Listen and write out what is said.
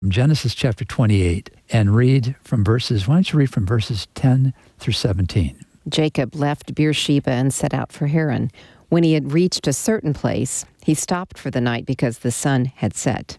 Genesis chapter 28, and read from verses 10 through 17. Jacob left Beersheba and set out for Haran. When he had reached a certain place, he stopped for the night because the sun had set.